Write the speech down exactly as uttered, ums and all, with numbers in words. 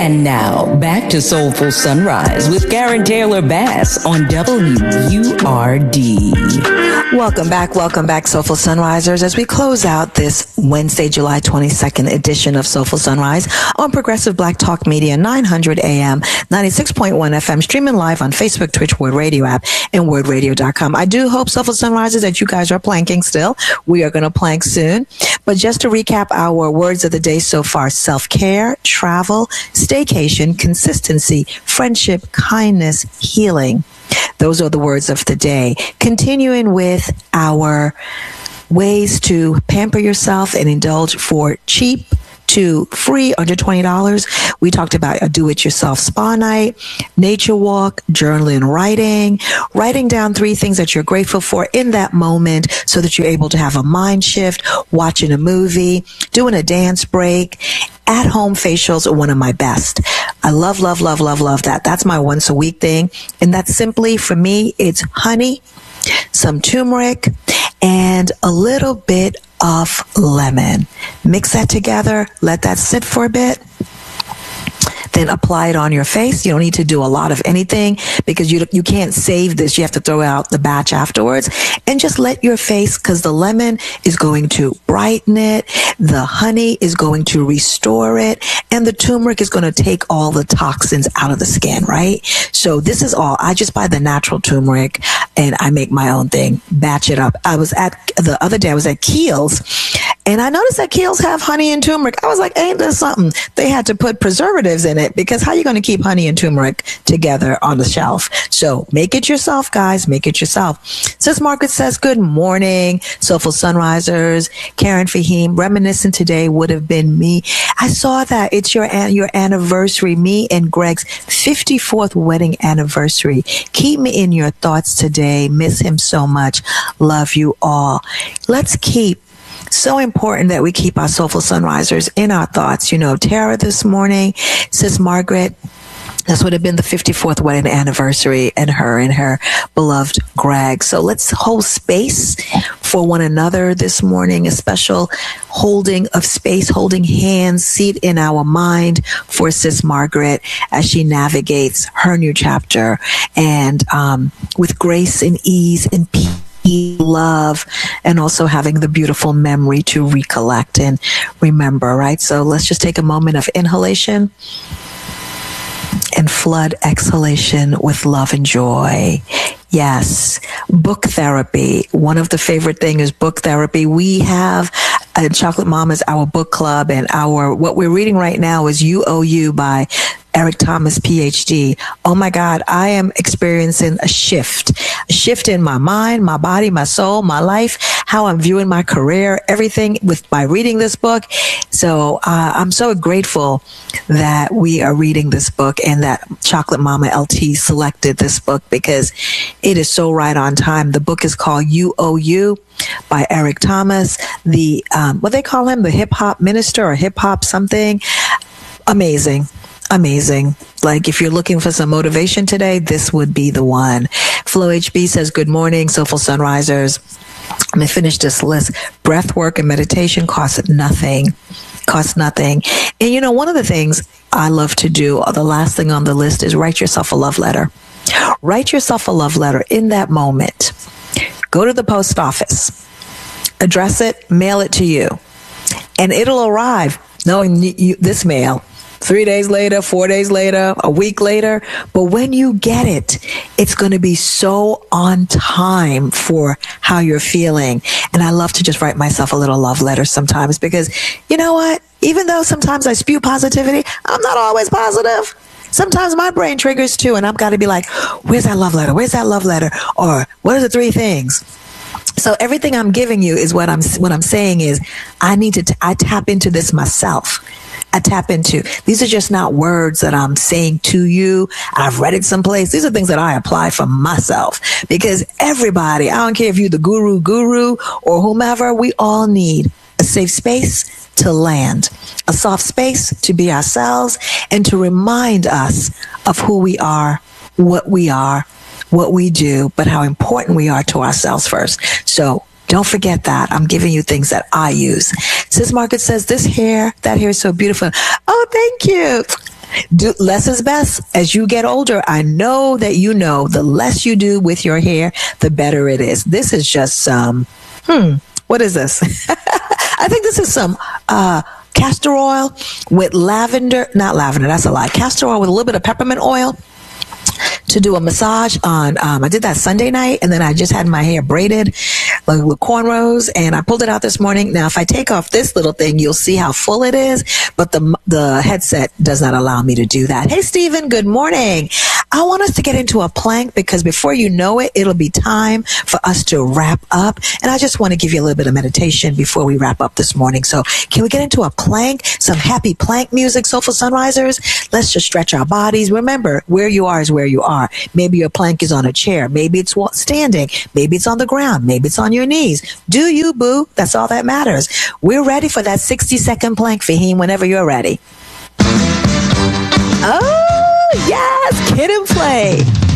And now, back to Soulful Sunrise with Karen Taylor Bass on W U R D. Welcome back, welcome back, Soulful Sunrisers, as we close out this Wednesday, July twenty-second edition of Soulful Sunrise on Progressive Black Talk Media, nine hundred A M, ninety-six point one F M, streaming live on Facebook, Twitch, Word Radio app, and word radio dot com. I do hope, Soulful Sunrisers, that you guys are planking still. We are going to plank soon. But just to recap our words of the day so far: self-care, travel, staycation, consistency, friendship, kindness, healing. Those are the words of the day. Continuing with our ways to pamper yourself and indulge for cheap to free, under twenty dollars. We talked about a do-it-yourself spa night, nature walk, journaling, writing, writing down three things that you're grateful for in that moment so that you're able to have a mind shift, watching a movie, doing a dance break. At-home facials are one of my best. I love, love, love, love, love that. That's my once a week thing. And that's simply, for me, it's honey, some turmeric, and a little bit of lemon. Mix that together, let that sit for a bit. Then apply it on your face. You don't need to do a lot of anything because you you can't save this. You have to throw out the batch afterwards. And just let your face, because the lemon is going to brighten it. The honey is going to restore it. And the turmeric is going to take all the toxins out of the skin, right? So this is all. I just buy the natural turmeric and I make my own thing. Batch it up. I was at, the other day I was at Kiehl's, and I noticed that Kiehl's have honey and turmeric. I was like, ain't this something? They had to put preservatives in it, because how are you going to keep honey and turmeric together on the shelf? So make it yourself, guys. Make it yourself. Sis Margaret says, good morning, Soulful Sunrisers. Karen Fahim, reminiscent today would have been me. I saw that. It's your, your anniversary, me and Greg's fifty-fourth wedding anniversary. Keep me in your thoughts today. Miss him so much. Love you all. Let's keep So important that we keep our Soulful Sunrisers in our thoughts. You know, Tara this morning, Sis Margaret, this would have been the fifty-fourth wedding anniversary, and her and her beloved Greg. So let's hold space for one another this morning, a special holding of space, holding hands, seat in our mind for Sis Margaret as she navigates her new chapter, and um, with grace and ease and peace, love, and also having the beautiful memory to recollect and remember, right? So let's just take a moment of inhalation and flood exhalation with love and joy. Yes, book therapy. One of the favorite things is book therapy. We have uh, Chocolate Mama's our book club, and our what we're reading right now is You O You by Eric Thomas, P H D. Oh my God, I am experiencing a shift, a shift in my mind, my body, my soul, my life, how I'm viewing my career, everything with by reading this book. So uh, I'm so grateful that we are reading this book and that Chocolate Mama L T selected this book, because it is so right on time. The book is called You O You by Eric Thomas, the um, what they call him, the hip hop minister or hip hop something. Amazing. Amazing. Like, if you're looking for some motivation today, this would be the one. Flo H B says, good morning, Soulful Sunrisers. I'm going to finish this list. Breath work and meditation costs nothing. Costs nothing. And you know, one of the things I love to do, or the last thing on the list, is write yourself a love letter. Write yourself a love letter in that moment. Go to the post office. Address it, mail it to you. And it'll arrive knowing you, this mail. Three days later, four days later, a week later. But when you get it, it's going to be so on time for how you're feeling. And I love to just write myself a little love letter sometimes, because you know what? Even though sometimes I spew positivity, I'm not always positive. Sometimes my brain triggers too, and I've got to be like, where's that love letter? Where's that love letter? Or what are the three things? So everything I'm giving you is what I'm, what I'm saying is I need to, t- I tap into this myself. I tap into. These are just not words that I'm saying to you. I've read it someplace. These are things that I apply for myself, because everybody, I don't care if you're the guru, guru or whomever, we all need a safe space to land, a soft space to be ourselves, and to remind us of who we are, what we are, what we do, but how important we are to ourselves first. So don't forget that. I'm giving you things that I use. Sis Margaret says, this hair, that hair is so beautiful. Oh, thank you. do less is best. As you get older, I know that you know the less you do with your hair, the better it is. This is just some, hmm, what is this? I think this is some, uh, castor oil with lavender, not lavender, that's a lie. Castor oil with a little bit of peppermint oil to do a massage on, um, I did that Sunday night, and then I just had my hair braided, like with cornrows, and I pulled it out this morning. Now, if I take off this little thing, you'll see how full it is, but the the headset does not allow me to do that. Hey, Stephen, good morning. I want us to get into a plank because before you know it, it'll be time for us to wrap up, and I just want to give you a little bit of meditation before we wrap up this morning. So can we get into a plank, some happy plank music, Soulful Sunrisers? Let's just stretch our bodies. Remember, where you are is where you are. Maybe your plank is on a chair. Maybe it's standing. Maybe it's on the ground. Maybe it's on your knees. Do you, boo? That's all that matters. We're ready for that sixty second plank, Fahim, whenever you're ready. Oh, yes. Kid and play.